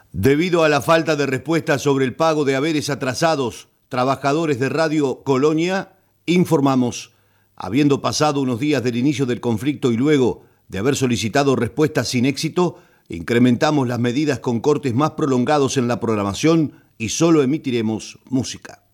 Debido a la falta de respuesta sobre el pago de haberes atrasados, trabajadores de Radio Colonia informamos, habiendo pasado unos días del inicio del conflicto y luego de haber solicitado respuestas sin éxito, incrementamos las medidas con cortes más prolongados en la programación y solo emitiremos música.